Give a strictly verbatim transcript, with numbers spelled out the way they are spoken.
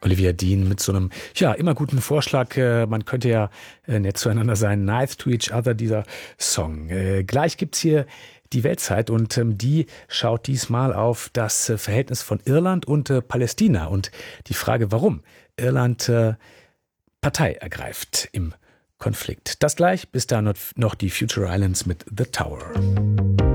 Olivia Dean mit so einem, ja, immer guten Vorschlag. Äh, man könnte ja äh, nett zueinander sein. Nice to each other, dieser Song. Äh, gleich gibt's hier die Weltzeit und ähm, die schaut diesmal auf das äh, Verhältnis von Irland und äh, Palästina und die Frage, warum Irland äh, Partei ergreift im Konflikt. Das gleich, bis da noch die Future Islands mit The Tower.